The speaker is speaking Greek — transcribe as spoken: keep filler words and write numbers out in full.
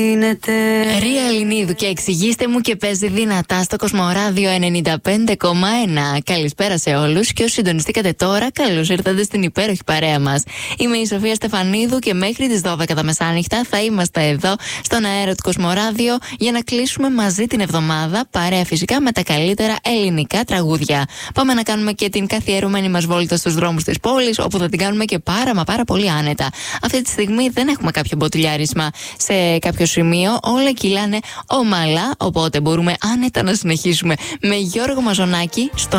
Ρία Ελληνίδου και εξηγήστε μου και παίζει δυνατά στο Κοσμοράδιο ενενήντα πέντε κόμμα ένα. Καλησπέρα σε όλους και όσοι συντονιστήκατε τώρα, καλώς ήρθατε στην υπέροχη παρέα μας. Είμαι η Σοφία Στεφανίδου και μέχρι τις δώδεκα τα μεσάνυχτα θα είμαστε εδώ στον αέρα του Κοσμοράδιο για να κλείσουμε μαζί την εβδομάδα, παρέα φυσικά με τα καλύτερα ελληνικά τραγούδια. Πάμε να κάνουμε και την καθιερωμένη μας βόλτα στους δρόμους της πόλης, όπου θα την κάνουμε και πάρα μα πάρα πολύ άνετα. Αυτή τη στιγμή δεν έχουμε κάποιο μποτιλιάρισμα σε κάποιο σημείο, όλα κυλάνε ομαλά, οπότε μπορούμε άνετα να συνεχίσουμε με Γιώργο Μαζονάκη στον